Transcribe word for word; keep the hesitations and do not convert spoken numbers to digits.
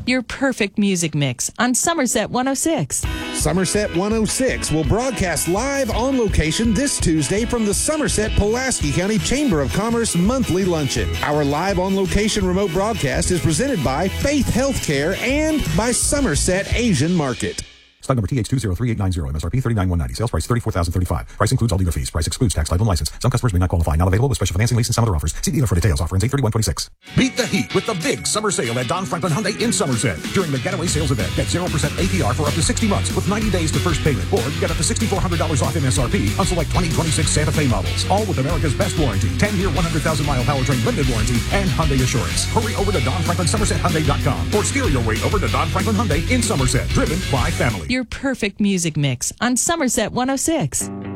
Your perfect music mix on Somerset one oh six. Somerset one oh six will broadcast live on location this Tuesday from the Somerset Pulaski County Chamber of Commerce monthly luncheon. Our live on location remote broadcast is presented by Faith Healthcare and by Somerset Asian Market. Stock number T H two zero three eight nine zero, M S R P thirty-nine thousand one hundred ninety. Sales price thirty-four thousand thirty-five. Price includes all dealer fees. Price excludes tax, title, and license. Some customers may not qualify. Not available with special financing, lease, and some other offers. See dealer for details. Offer ends eight thirty-one twenty-six. Beat the heat with the big summer sale at Don Franklin Hyundai in Somerset. During the Getaway Sales event, get zero percent A P R for up to sixty months with ninety days to first payment. Or get up to six thousand four hundred dollars off M S R P on select twenty twenty-six Santa Fe models. All with America's best warranty, ten-year, one hundred thousand mile powertrain limited warranty, and Hyundai Assurance. Hurry over to Don Franklin Somerset Hyundai dot com or steal your way over to Don Franklin Hyundai in Somerset. Driven by family. Your perfect music mix on Somerset one oh six.